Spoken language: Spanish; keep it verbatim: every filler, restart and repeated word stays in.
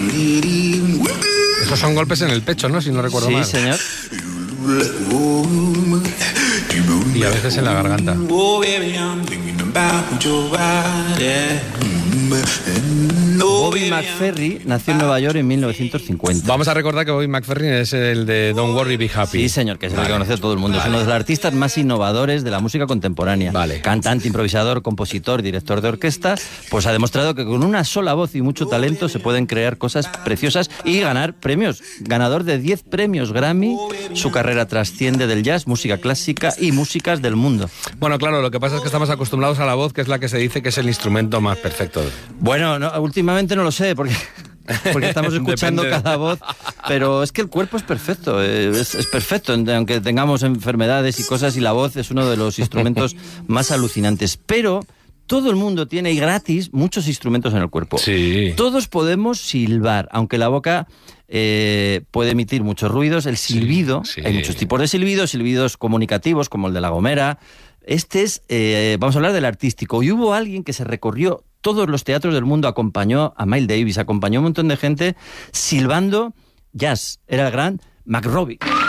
Esos son golpes en el pecho, ¿no? Si no recuerdo sí, mal. Sí, señor. Y a veces en la garganta. Bobby McFerrin nació en Nueva York en mil novecientos cincuenta. Vamos a recordar que Bobby McFerrin es el de Don't Worry, Be Happy. Sí, señor, que es el que conoce todo el mundo. Vale. Es uno de los artistas más innovadores de la música contemporánea. Vale. Cantante, improvisador, compositor, director de orquesta, pues ha demostrado que con una sola voz y mucho talento se pueden crear cosas preciosas y ganar premios. Ganador de diez premios Grammy, su carrera trasciende del jazz, música clásica y músicas del mundo. Bueno, claro, lo que pasa es que estamos acostumbrados a la voz, que es la que se dice que es el instrumento más perfecto. Bueno, no, últimamente no lo sé, porque... porque estamos escuchando Depende. cada voz, pero es que el cuerpo es perfecto, es, es perfecto, aunque tengamos enfermedades y cosas, y la voz es uno de los instrumentos más alucinantes. Pero todo el mundo tiene, y gratis, muchos instrumentos en el cuerpo. Sí. Todos podemos silbar, aunque la boca eh, puede emitir muchos ruidos. El silbido, sí, sí. Hay muchos tipos de silbidos, silbidos comunicativos, como el de La Gomera. Este es, eh, vamos a hablar del artístico. Y hubo alguien que se recorrió todos los teatros del mundo, acompañó a Miles Davis, acompañó a un montón de gente silbando jazz. Era el gran McRobbie.